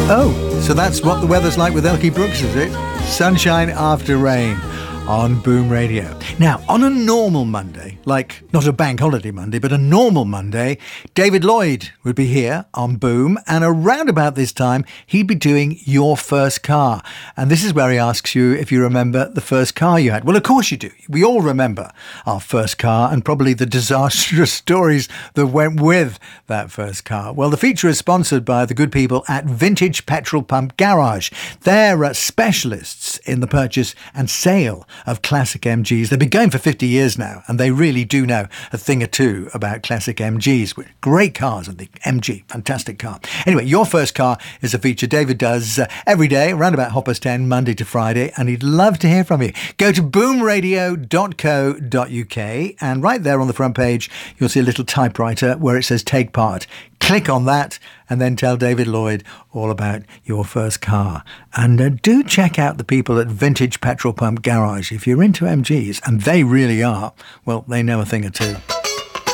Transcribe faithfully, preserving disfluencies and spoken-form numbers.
Oh, so that's what the weather's like with Elkie Brooks, is it? Sunshine after rain on Boom Radio. Now, on a normal Monday, like not a bank holiday Monday, but a normal Monday, David Lloyd would be here on Boom, and around about this time, he'd be doing Your First Car. And this is where he asks you if you remember the first car you had. Well, of course you do. We all remember our first car and probably the disastrous stories that went with that first car. Well, the feature is sponsored by the good people at Vintage Petrol Pump Garage. They're uh, specialists in the purchase and sale of classic M Gs. They've been going for fifty years now, and they really do know a thing or two about classic M Gs. Great cars, and the M G, fantastic car. Anyway, Your First Car is a feature David does uh, every day, around about half past ten, Monday to Friday, and he'd love to hear from you. Go to boom radio dot co dot uk, and right there on the front page, you'll see a little typewriter where it says Take Part. Click on that and then tell David Lloyd all about your first car. And uh, do check out the people at Vintage Petrol Pump Garage. If you're into M Gs, and they really are, well, they know a thing or two.